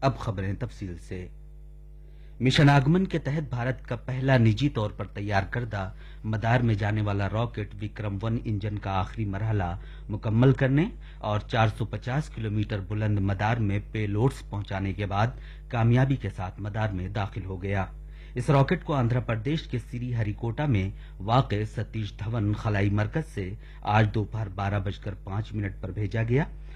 अब खबरें तफसील से। मिशन आगमन के तहत भारत का पहला निजी तौर पर तैयार करदा मदार में जाने वाला रॉकेट विक्रम-1 इंजन का आखिरी मरहला मुकम्मल करने और 450 किलोमीटर बुलंद मदार में पेलोड्स पहुंचाने के बाद कामयाबी के साथ मदार में दाखिल हो गया। इस रॉकेट को आंध्र प्रदेश के श्रीहरिकोटा में वाक़ सतीश धवन खलाई मरकज से आज दोपहर 12:05 पर भेजा गया।